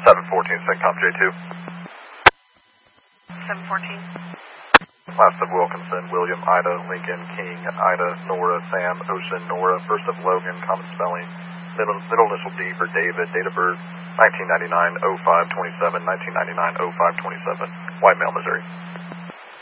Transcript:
714, CENTCOM J2. 714. Last of Wilkinson, William, Ida, Lincoln, King, Ida, Nora, Sam, Ocean, Nora. First of Logan, common spelling. Middle initial D for David. Date of birth 1999-05-27, 1999-05-27. White male, Missouri.